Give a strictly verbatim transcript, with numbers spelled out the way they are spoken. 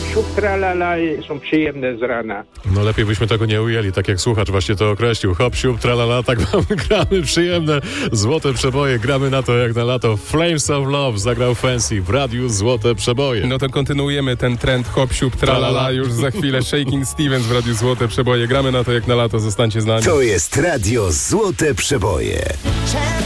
siup, tralala są przyjemne z rana. No lepiej byśmy tego nie ujęli, tak jak słuchacz właśnie to określił. Hop, siup, tralala, tak mamy, gramy przyjemne, złote przeboje, gramy na to jak na lato. Flames of Love zagrał Fancy w radiu Złote Przeboje. No to kontynuujemy ten trend hop, siup, tralala, już za chwilę Shaking Stevens w radiu Złote Przeboje. Gramy na to jak na lato, zostańcie z nami. To jest radio Złote Przeboje.